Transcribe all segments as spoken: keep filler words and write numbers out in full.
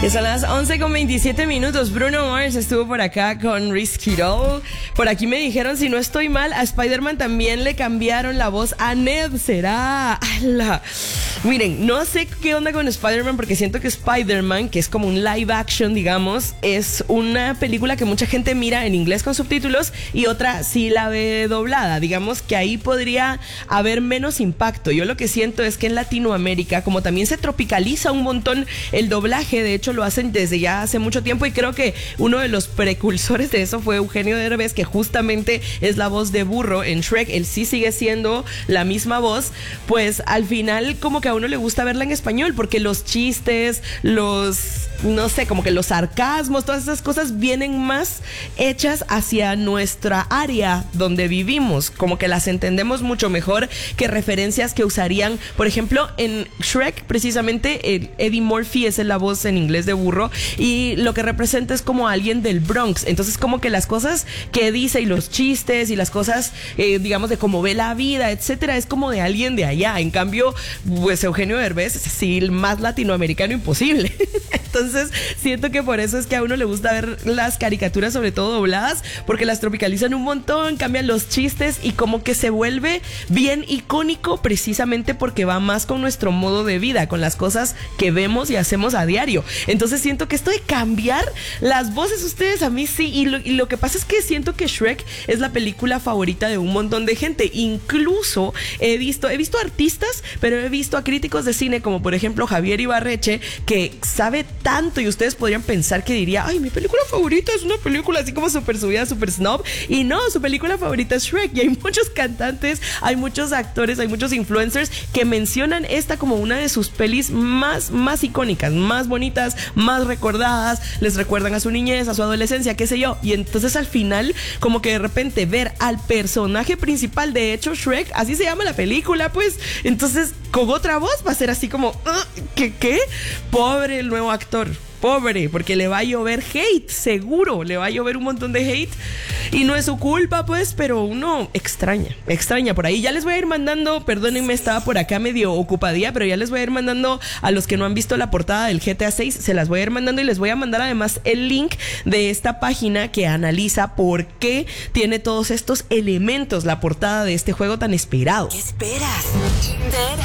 Que son las once con veintisiete minutos. Bruno Mars estuvo por acá con Risk It All. Por aquí me dijeron, si no estoy mal, a Spider-Man también le cambiaron la voz a Ned. ¿Será? ¡Hala! Miren, no sé qué onda con Spider-Man, porque siento que Spider-Man, que es como un live action, digamos, es una película que mucha gente mira en inglés con subtítulos y otra sí la ve doblada. Digamos que ahí podría haber menos impacto. Yo lo que siento es que en Latinoamérica, como también se tropicaliza un montón el doblaje, de hecho lo hacen desde ya hace mucho tiempo, y creo que uno de los precursores de eso fue Eugenio Derbez, que justamente es la voz de Burro en Shrek. Él sí sigue siendo la misma voz. Pues al final como que a uno le gusta verla en español, porque los chistes, los, no sé, como que los sarcasmos, todas esas cosas vienen más hechas hacia nuestra área donde vivimos, como que las entendemos mucho mejor que referencias que usarían, por ejemplo, en Shrek, precisamente el Eddie Murphy es la voz en inglés de Burro, y lo que representa es como alguien del Bronx. Entonces como que las cosas que dice y los chistes y las cosas, eh, digamos, de cómo ve la vida, etcétera, es como de alguien de allá. En cambio, pues Eugenio Derbez es así, el más latinoamericano imposible. Entonces siento que por eso es que a uno le gusta ver las caricaturas, sobre todo dobladas, porque las tropicalizan un montón, cambian los chistes y como que se vuelve bien icónico, precisamente porque va más con nuestro modo de vida, con las cosas que vemos y hacemos a diario. Entonces siento que esto de cambiar las voces, ustedes, a mí sí, y lo, y lo que pasa es que siento que Shrek es la película favorita de un montón de gente. Incluso he visto, he visto artistas, pero he visto a críticos de cine como por ejemplo Javier Ibarreche, que sabe tanto, y ustedes podrían pensar que diría, ay, mi película favorita es una película así como súper subida, súper snob, y no, su película favorita es Shrek. Y hay muchos cantantes, hay muchos actores, hay muchos influencers que mencionan esta como una de sus pelis más, más icónicas, más bonitas, más recordadas, les recuerdan a su niñez, a su adolescencia, qué sé yo. Y entonces al final como que de repente ver al personaje principal, de hecho Shrek, así se llama la película, pues entonces con otra voz va a ser así como uh, ¿qué qué? Pobre el nuevo actor, pobre, porque le va a llover hate, seguro, le va a llover un montón de hate, y no es su culpa, pues, pero uno extraña, extraña por ahí. Ya les voy a ir mandando, perdónenme, estaba por acá medio ocupadía, pero ya les voy a ir mandando a los que no han visto la portada del G T A seis, se las voy a ir mandando, y les voy a mandar además el link de esta página que analiza por qué tiene todos estos elementos la portada de este juego tan esperado. ¿Qué esperas?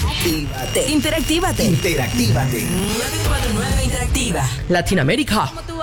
Interactívate. Interactívate. Interactívate. nueve cuatro nueve Interactiva. Latinoamérica.